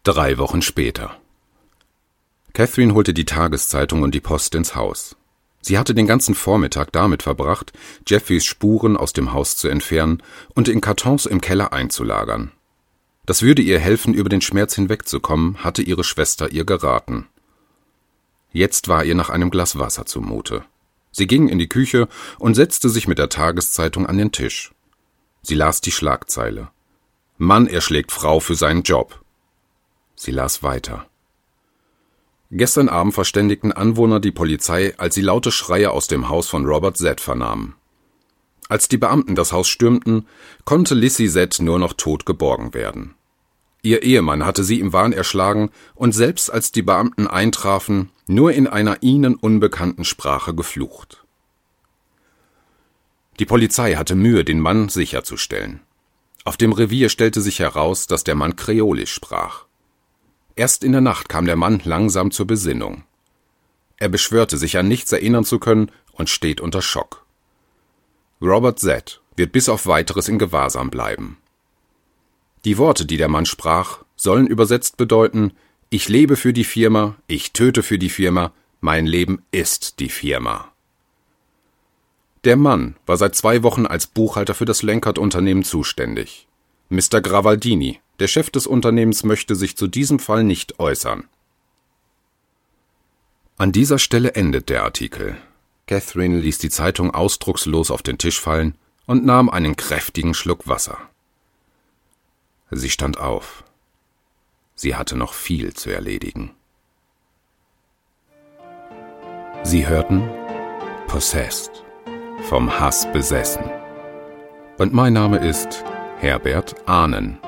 3 Wochen später. Catherine holte die Tageszeitung und die Post ins Haus. Sie hatte den ganzen Vormittag damit verbracht, Jeffries Spuren aus dem Haus zu entfernen und in Kartons im Keller einzulagern. Das würde ihr helfen, über den Schmerz hinwegzukommen, hatte ihre Schwester ihr geraten. Jetzt war ihr nach einem Glas Wasser zumute. Sie ging in die Küche und setzte sich mit der Tageszeitung an den Tisch. Sie las die Schlagzeile: Mann erschlägt Frau für seinen Job. Sie las weiter. Gestern Abend verständigten Anwohner die Polizei, als sie laute Schreie aus dem Haus von Robert Z. vernahmen. Als die Beamten das Haus stürmten, konnte Lizzie Z. nur noch tot geborgen werden. Ihr Ehemann hatte sie im Wahn erschlagen und selbst als die Beamten eintrafen, nur in einer ihnen unbekannten Sprache geflucht. Die Polizei hatte Mühe, den Mann sicherzustellen. Auf dem Revier stellte sich heraus, dass der Mann Kreolisch sprach. Erst in der Nacht kam der Mann langsam zur Besinnung. Er beschwörte, sich an nichts erinnern zu können und steht unter Schock. Robert Z. wird bis auf Weiteres in Gewahrsam bleiben. Die Worte, die der Mann sprach, sollen übersetzt bedeuten: Ich lebe für die Firma, ich töte für die Firma, mein Leben ist die Firma. Der Mann war seit 2 Wochen als Buchhalter für das Lenkert-Unternehmen zuständig. Mr. Gravaldini, der Chef des Unternehmens, möchte sich zu diesem Fall nicht äußern. An dieser Stelle endet der Artikel. Catherine ließ die Zeitung ausdruckslos auf den Tisch fallen und nahm einen kräftigen Schluck Wasser. Sie stand auf. Sie hatte noch viel zu erledigen. Sie hörten Possessed, vom Hass besessen. Und mein Name ist Herbert Ahnen.